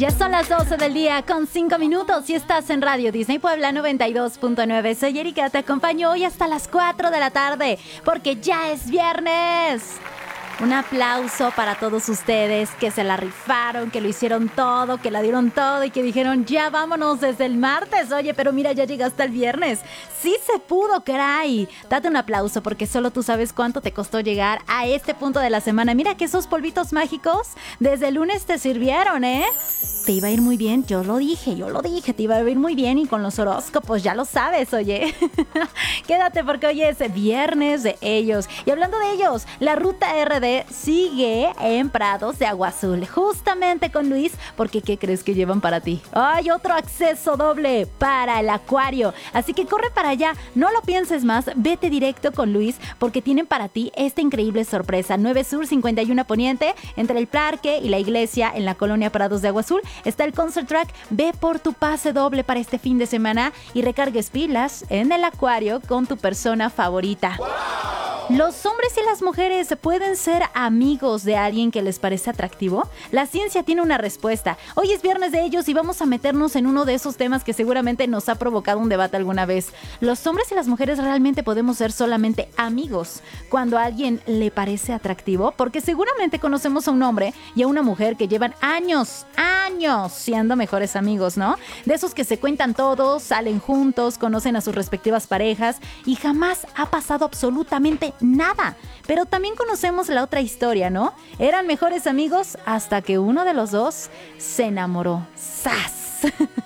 Ya son las 12 del día con 5 minutos y estás en Radio Disney Puebla 92.9. Soy Erika, te acompaño hoy hasta las 4 de la tarde porque ya es viernes. Un aplauso para todos ustedes que se la rifaron, que lo hicieron todo, que la dieron todo y que dijeron ya vámonos desde el martes. Oye, pero mira, ya llegaste el viernes. Sí se pudo, caray. Date un aplauso porque solo tú sabes cuánto te costó llegar a este punto de la semana. Mira que esos polvitos mágicos desde el lunes te sirvieron, ¿eh? Te iba a ir muy bien, yo lo dije, te iba a ir muy bien y con los horóscopos ya lo sabes, oye. Quédate porque hoy es viernes de ellos. Y hablando de ellos, la Ruta RD sigue en Prados de Agua Azul, justamente con Luis, porque ¿qué crees que llevan para ti? ¡Ay, otro acceso doble para el acuario! Así que corre para allá, no lo pienses más, vete directo con Luis, porque tienen para ti esta increíble sorpresa. 9 Sur, 51 Poniente, entre el parque y la iglesia en la colonia Prados de Agua Azul, está el Concert Track. Ve por tu pase doble para este fin de semana y recargues pilas en el acuario con tu persona favorita. ¡Wow! ¿Los hombres y las mujeres pueden ser amigos de alguien que les parece atractivo? La ciencia tiene una respuesta. Hoy es viernes de ellos y vamos a meternos en uno de esos temas que seguramente nos ha provocado un debate alguna vez. ¿Los hombres y las mujeres realmente podemos ser solamente amigos cuando a alguien le parece atractivo? Porque seguramente conocemos a un hombre y a una mujer que llevan años siendo mejores amigos, ¿no? De esos que se cuentan todos, salen juntos, conocen a sus respectivas parejas y jamás ha pasado absolutamente nada. Pero también conocemos la otra historia, ¿no? Eran mejores amigos hasta que uno de los dos se enamoró. ¡Sas!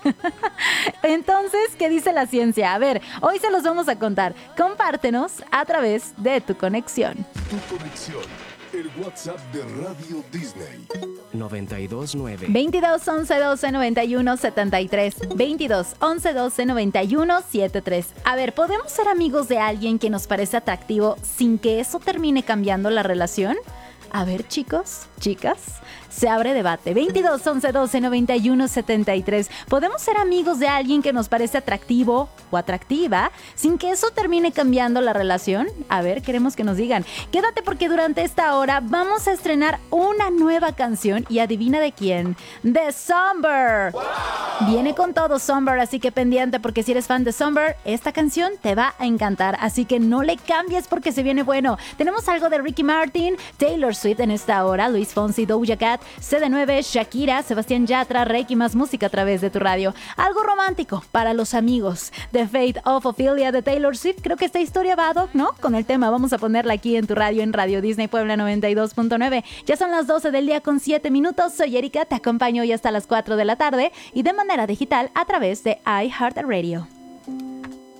Entonces, ¿qué dice la ciencia? A ver, hoy se los vamos a contar. Compártenos a través de tu conexión. Tu conexión. El WhatsApp de Radio Disney. 929 22 11 12 91 73 22 11 12 91 73. A ver, ¿podemos ser amigos de alguien que nos parece atractivo sin que eso termine cambiando la relación? A ver, chicos, chicas, se abre debate. 22 11 12 91 73. ¿Podemos ser amigos de alguien que nos parece atractivo o atractiva sin que eso termine cambiando la relación? A ver, queremos que nos digan. Quédate porque durante esta hora vamos a estrenar una nueva canción y adivina de quién. De Somber. ¡Wow! Viene con todo Somber, así que pendiente porque si eres fan de Somber, esta canción te va a encantar. Así que no le cambies porque se viene bueno. Tenemos algo de Ricky Martin, Taylor Swift en esta hora, Luis Fonsi, Doja Cat, CD9, Shakira, Sebastián Yatra, Reiki, más música a través de tu radio. Algo romántico para los amigos. The Fate of Ophelia de Taylor Swift. Creo que esta historia va ad hoc, ¿no? Con el tema. Vamos a ponerla aquí en tu radio, en Radio Disney Puebla 92.9. Ya son las 12 del día con 7 minutos. Soy Erika, te acompaño hoy hasta las 4 de la tarde y de manera digital a través de iHeartRadio.